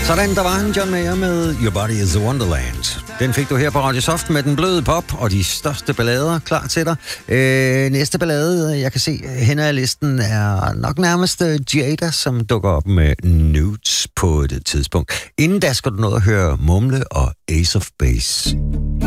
Sådan, der var han, John Mayer med Your Body is a Wonderland. Den fik du her på Radio Soft med den bløde pop og de største ballader klar til dig. Næste ballade, jeg kan se hen ad listen, er nok nærmest Jada, som dukker op med Nudes på et tidspunkt. Inden da skal du nå at høre Mumle og Ace of Base.